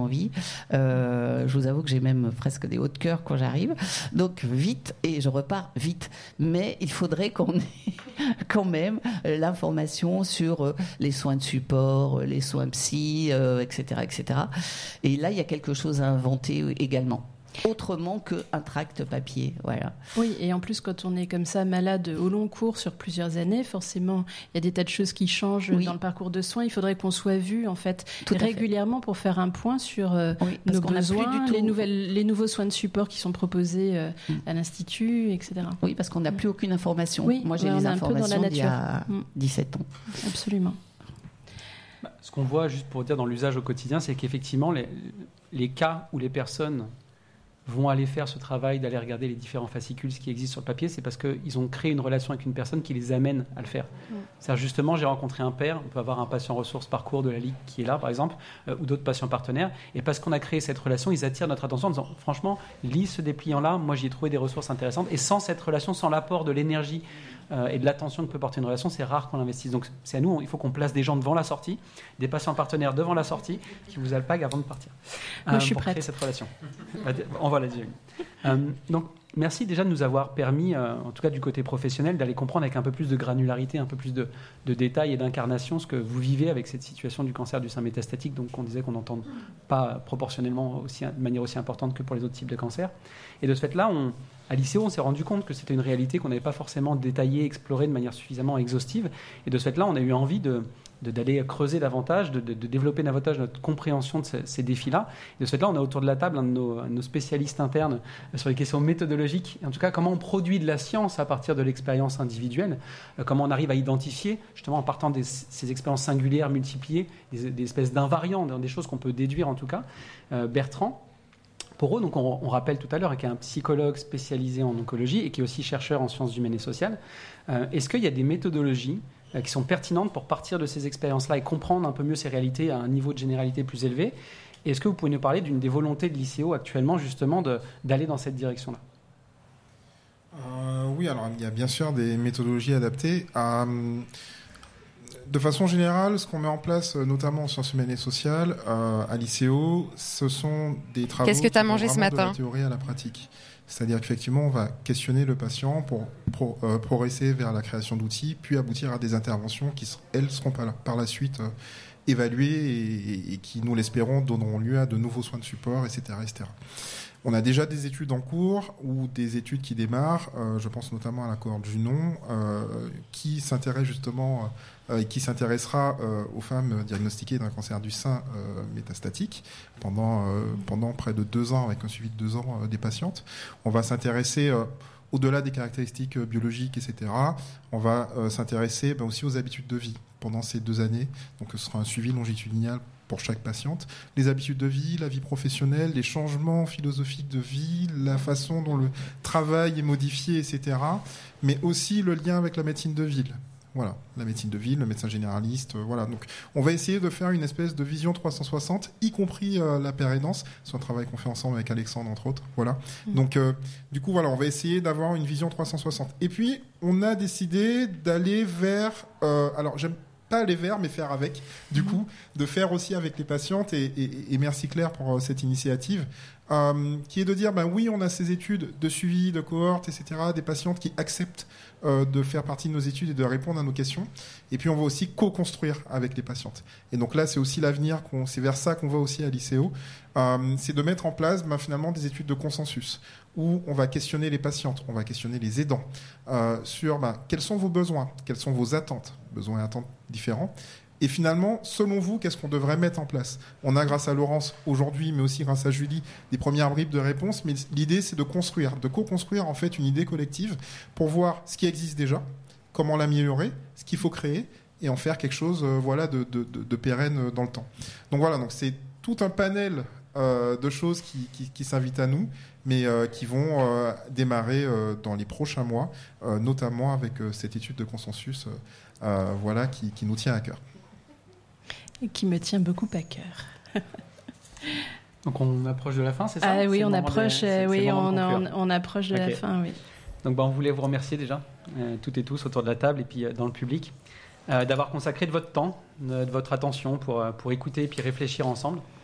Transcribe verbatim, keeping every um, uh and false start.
envie. Euh, je vous avoue que j'ai même presque des hauts de cœur quand j'arrive. Donc vite, et je repars vite. Mais il faudrait qu'on ait quand même l'information sur les soins de support, les soins psy, euh, et cetera, et cetera. Et là, il y a quelque chose à inventer également. Autrement qu'un tract papier, voilà. Oui, et en plus, quand on est comme ça malade au long cours sur plusieurs années, forcément, il y a des tas de choses qui changent oui. dans le parcours de soins. Il faudrait qu'on soit vu, en fait, Tout régulièrement fait. pour faire un point sur euh, oui, nos besoins, les, nouvelles, les nouveaux soins de support qui sont proposés euh, mm. à l'Institut, et cetera. Oui, parce qu'on n'a plus aucune information. Oui, Moi, j'ai ouais, les informations d'il y a mm. dix-sept ans. Absolument. Bah, ce qu'on voit, juste pour dire dans l'usage au quotidien, c'est qu'effectivement, les, les cas où les personnes vont aller faire ce travail d'aller regarder les différents fascicules qui existent sur le papier, c'est parce qu'ils ont créé une relation avec une personne qui les amène à le faire. Mmh. C'est-à-dire justement, j'ai rencontré un père, on peut avoir un patient ressources parcours de la Ligue qui est là, par exemple, euh, ou d'autres patients partenaires, et parce qu'on a créé cette relation, ils attirent notre attention en disant, franchement, lis ce dépliant-là, moi j'y ai trouvé des ressources intéressantes, et sans cette relation, sans l'apport de l'énergie euh, et de l'attention que peut porter une relation, c'est rare qu'on l'investisse. Donc c'est à nous, il faut qu'on place des gens devant la sortie, des patients partenaires devant la sortie, qui vous alpaguent avant de partir. Moi, euh, je suis pour prête. Créer cette relation. On va la dire. Euh, donc, merci déjà de nous avoir permis, euh, en tout cas du côté professionnel, d'aller comprendre avec un peu plus de granularité, un peu plus de, de détails et d'incarnation ce que vous vivez avec cette situation du cancer du sein métastatique, donc on disait qu'on n'entend pas proportionnellement aussi, de manière aussi importante que pour les autres types de cancers. Et de ce fait-là, on, à l'I C O, on s'est rendu compte que c'était une réalité qu'on n'avait pas forcément détaillée, explorée de manière suffisamment exhaustive. Et de ce fait-là, on a eu envie de... De, d'aller creuser davantage, de, de, de développer davantage notre compréhension de ces, ces défis-là. Et de ce fait-là, on a autour de la table un de nos, un de nos spécialistes internes sur les questions méthodologiques, en tout cas comment on produit de la science à partir de l'expérience individuelle, euh, comment on arrive à identifier, justement en partant de ces expériences singulières multipliées, des, des espèces d'invariants, des choses qu'on peut déduire en tout cas. Euh, Bertrand Porot, donc on, on rappelle tout à l'heure, qui est un psychologue spécialisé en oncologie et qui est aussi chercheur en sciences humaines et sociales. Euh, est-ce qu'il y a des méthodologies qui sont pertinentes pour partir de ces expériences-là et comprendre un peu mieux ces réalités à un niveau de généralité plus élevé. Et est-ce que vous pouvez nous parler d'une des volontés de l'I C O actuellement, justement, de, d'aller dans cette direction-là ? euh, Oui, alors il y a bien sûr des méthodologies adaptées. Euh, de façon générale, ce qu'on met en place, notamment en sciences humaines et sociales, euh, à l'I C O, ce sont des travaux Qu'est-ce que tu as qui mangé vont ce vraiment matin ? de la théorie à la pratique. C'est-à-dire qu'effectivement, on va questionner le patient pour, pour euh, progresser vers la création d'outils, puis aboutir à des interventions qui, elles, seront par la, par la suite euh, évaluées et, et qui, nous l'espérons, donneront lieu à de nouveaux soins de support, et cetera, et cetera. On a déjà des études en cours ou des études qui démarrent, euh, je pense notamment à la cohorte Junon, euh, qui s'intéresse justement euh, et qui s'intéressera euh, aux femmes diagnostiquées d'un cancer du sein euh, métastatique pendant, euh, pendant près de deux ans, avec un suivi de deux ans euh, des patientes. On va s'intéresser, euh, au-delà des caractéristiques euh, biologiques, et cetera, on va euh, s'intéresser ben, aussi aux habitudes de vie pendant ces deux années. Donc ce sera un suivi longitudinal pour chaque patiente, les habitudes de vie, la vie professionnelle, les changements philosophiques de vie, la façon dont le travail est modifié, et cetera, mais aussi le lien avec la médecine de ville. Voilà, la médecine de ville, le médecin généraliste, euh, voilà. Donc, on va essayer de faire une espèce de vision trois cent soixante, y compris euh, la pérénance. C'est un travail qu'on fait ensemble avec Alexandre, entre autres. Voilà. Mmh. Donc, euh, du coup, voilà, on va essayer d'avoir une vision trois cent soixante. Et puis, on a décidé d'aller vers... Euh, alors, j'aime pas aller vers, mais faire avec, du mmh. coup, de faire aussi avec les patientes, et, et, et merci Claire pour euh, cette initiative, euh, qui est de dire, ben oui, on a ces études de suivi, de cohorte, et cetera, des patientes qui acceptent euh, de faire partie de nos études et de répondre à nos questions, et puis on va aussi co-construire avec les patientes. Et donc là, c'est aussi l'avenir, qu'on, c'est vers ça qu'on va aussi à l'I C O, euh, c'est de mettre en place ben, finalement des études de consensus, où on va questionner les patientes, on va questionner les aidants, euh, sur ben, quels sont vos besoins, quelles sont vos attentes, besoins et attentes différents. Et finalement, selon vous, qu'est-ce qu'on devrait mettre en place ? On a, grâce à Laurence aujourd'hui, mais aussi grâce à Julie, des premières bribes de réponses. Mais l'idée, c'est de construire, de co-construire en fait une idée collective pour voir ce qui existe déjà, comment l'améliorer, ce qu'il faut créer, et en faire quelque chose, euh, voilà, de, de, de, de pérenne dans le temps. Donc voilà, donc c'est tout un panel euh, de choses qui, qui, qui s'invitent à nous, mais euh, qui vont euh, démarrer euh, dans les prochains mois, euh, notamment avec euh, cette étude de consensus, euh, euh, voilà, qui, qui nous tient à cœur. Et qui me tient beaucoup à cœur. Donc on approche de la fin, c'est ça ? Ah oui, c'est on approche, des, c'est, oui, c'est on, on, on approche de okay. la fin, oui. Donc bah, on voulait vous remercier déjà, euh, toutes et tous autour de la table et puis euh, dans le public, euh, d'avoir consacré de votre temps, de, de votre attention pour, euh, pour écouter et puis réfléchir ensemble.